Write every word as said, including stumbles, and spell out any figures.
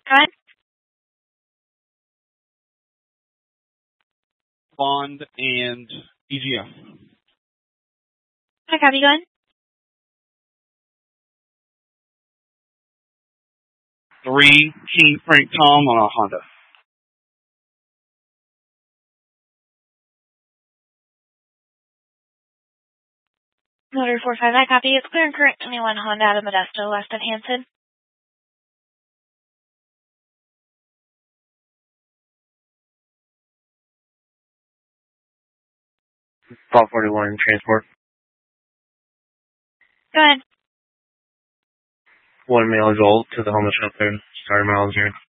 Go ahead. Bond and E G F. Hi, copy, go ahead. Three King Frank Tom on a Honda. Motor four five, I copy. It's clear and correct twenty-one Honda out of Modesto, west of Hanson. five forty-one transport. Go ahead. One male adult to the homeless shelter. Starting miles here.